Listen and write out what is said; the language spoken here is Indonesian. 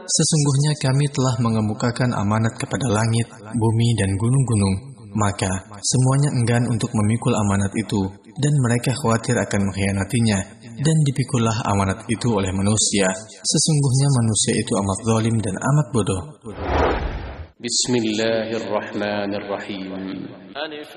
Sesungguhnya kami telah mengemukakan amanat kepada langit, bumi, dan gunung-gunung. Maka semuanya enggan untuk memikul amanat itu, dan mereka khawatir akan mengkhianatinya. Dan dipikullah amanat itu oleh manusia. Sesungguhnya manusia itu amat zalim dan amat bodoh. Bismillahirrahmanirrahim.